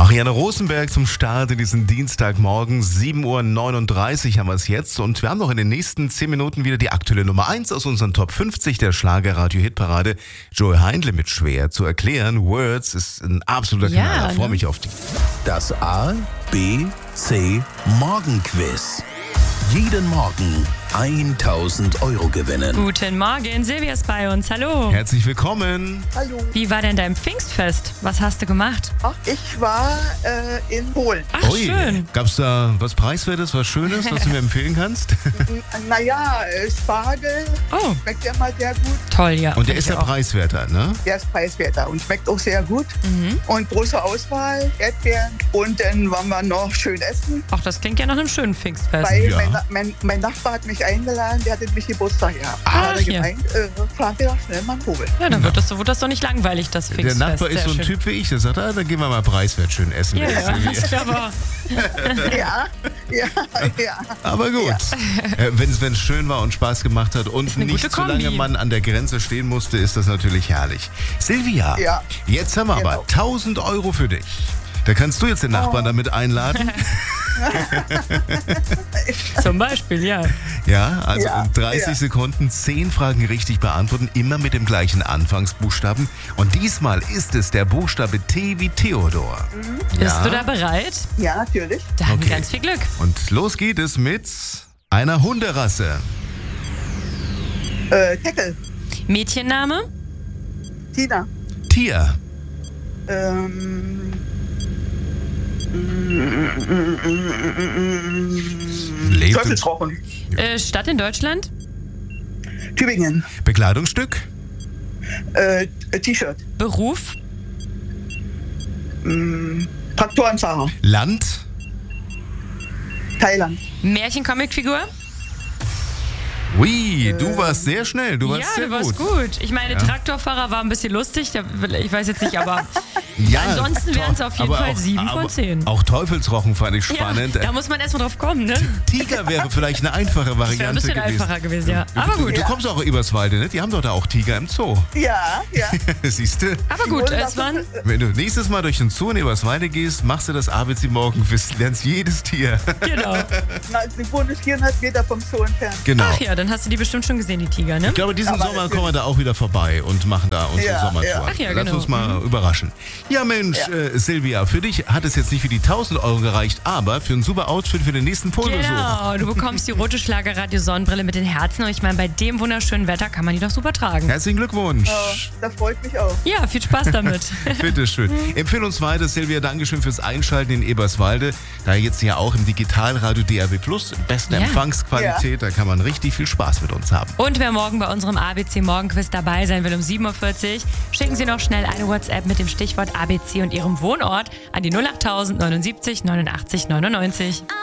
Marianne Rosenberg zum Start in diesen Dienstagmorgen. 7:39 Uhr haben wir es jetzt. Und wir haben noch in den nächsten 10 Minuten wieder die aktuelle Nummer 1 aus unseren Top 50 der Schlager-Radio-Hitparade. Joey Heindle mit Schwer zu erklären. Words ist ein absoluter Knaller. Freue mich auf die. Das A, B, C Morgenquiz. Jeden Morgen 1.000 € gewinnen. Guten Morgen, Silvia ist bei uns. Hallo. Herzlich willkommen. Hallo. Wie war denn dein Pfingstfest? Was hast du gemacht? Ach, ich war in Polen. Ach, schön. Gab es da was Preiswertes, was Schönes, was du mir empfehlen kannst? Naja, Spargel schmeckt ja mal sehr gut. Toll, ja. Und der ist ja preiswerter, ne? Der ist preiswerter und schmeckt auch sehr gut. Und große Auswahl, Erdbeeren. Und dann waren wir noch schön essen. Ach, das klingt ja nach einem schönen Pfingstfest. Weil Ja. mein Nachbar hat mich eingeladen, der hatte nämlich Geburtstag gehabt. Ach, Da hat er ja. gemeint, fahren wir doch schnell mal in Polen. Ja, dann wird das doch nicht langweilig, das Der Pfingstfest. Nachbar ist Sehr so ein schön. Typ wie ich, der sagt, dann gehen wir mal preiswert schön essen. Ja, ja, ich glaube auch. Ja. Aber gut, wenn es schön war und Spaß gemacht hat und Ist eine nicht gute so lange Kombi. man an der Grenze stehen musste, ist das natürlich herrlich. Silvia, Ja. jetzt haben wir aber Genau. 1.000 € für dich. Da kannst du jetzt den Nachbarn damit einladen. Zum Beispiel, ja. Ja, also Ja, in 30 ja. Sekunden 10 Fragen richtig beantworten, immer mit dem gleichen Anfangsbuchstaben. Und diesmal ist es der Buchstabe T wie Theodor. Bist du da bereit? Ja, natürlich. Dann Okay. ganz viel Glück. Und los geht es mit einer Hunderasse. Teckel, Mädchenname? Tina, Tier. Lebt Teufelsrochen, Stadt in Deutschland? Tübingen, Bekleidungsstück. T-Shirt, Beruf? Traktorenfahrer, Land. Thailand. Märchen-Comicfigur? Ui, du warst sehr schnell. Du warst Ja, sehr du warst gut. Ich meine, Traktorfahrer war ein bisschen lustig. Ich weiß jetzt nicht, aber Ja, ansonsten wären es auf jeden aber Fall auch- 7 von aber 10. Auch Teufelsrochen fand ich spannend. Ja, da muss man erstmal drauf kommen, ne? Tiger wäre vielleicht eine einfache Das wäre ein Variante bisschen gewesen. einfacher gewesen, ja. Aber gut. Du kommst auch Eberswalde, ne? Die haben doch da auch Tiger im Zoo. Ja. Siehst du? Aber gut, es waren Wenn du nächstes Mal durch den Zoo in Eberswalde gehst, machst du das ABC Morgenquiz, lernst jedes Tier. genau. Na, ich wohne 400 Meter vom Zoo entfernt. Genau. Ach ja, dann hast du die bestimmt schon gesehen, die Tiger, ne? Ich glaube, diesen Aber Sommer natürlich. kommen wir da auch wieder vorbei und machen da unsere Ja, Sommertour. ja. Ach ja, Lass genau. uns mal überraschen. Ja, Mensch, Silvia, für dich hat es jetzt nicht für die 1.000 € gereicht, aber für ein super Outfit für den nächsten Polbesuch. Genau, du bekommst die rote Schlagerradio-Sonnenbrille mit den Herzen und ich meine, bei dem wunderschönen Wetter kann man die doch super tragen. Herzlichen Glückwunsch. Das freut mich auch. Ja, viel Spaß damit. Bitteschön. Empfehle uns weiter, Silvia. Dankeschön fürs Einschalten in Eberswalde. Da jetzt ja auch im Digitalradio DRB Plus, beste Ja. Empfangsqualität. Da kann man richtig viel Spaß mit uns haben. Und wer morgen bei unserem ABC Morgenquiz dabei sein will um 7:40 Uhr, schicken Sie noch schnell eine WhatsApp mit dem Stichwort ABC und Ihrem Wohnort an die 08000 79 89 99.